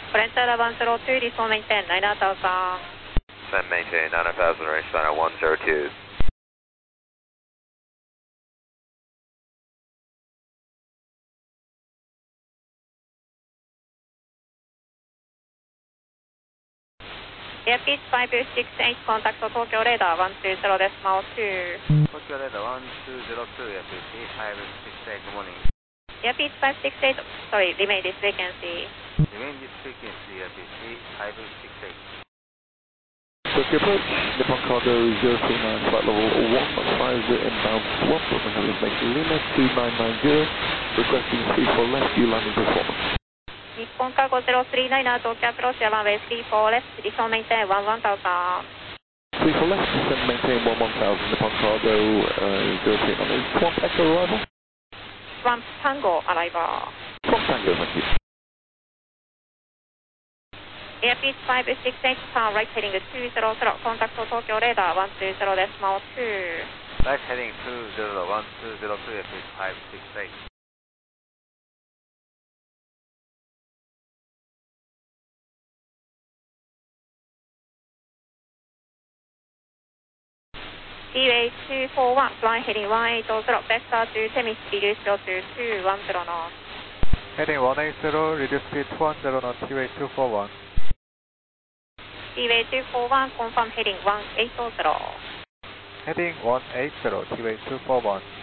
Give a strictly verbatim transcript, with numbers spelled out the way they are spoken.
French Radar one zero two, resume maintain nine thousand. Then maintain nine thousand, range center one zero two. Airspeed five six eight, contact Tokyo Radar one two zero decimal two. Tokyo Radar one two zero two, Airspeed five six eight, good morning. Airspeed five six eight, sorry, remain this frequency. Remain this frequency, Airspeed five six eight. Tokyo approach, Nippon Cargo zero three nine, flight level one five zero inbound swap, Brooklyn make Lima two nine nine zero, requesting three four left, view landing performance. Nippon Cargo zero three nine, Tokyo approach, runway three four left, resume maintain one one thousand. three four left, descend maintain one one thousand, Nippon Cargo uh, zero three nine, Swamp Echo arrival? Swamp Tango arrival. Swamp Tango, thank you. Airspeed five six eight, turn right heading two zero zero, contact Tokyo Radar one two zero decimal two. Right heading two zero one two zero two, Airspeed five six eight. Seaway two four one, flying heading one eight zero, vector to Temis, reduce to two one zero knots. Heading one eight zero, reduce speed two one zero knots, Seaway two four one. Seaway two four one, confirm heading one eight zero. Heading one eight zero, Seaway two four one.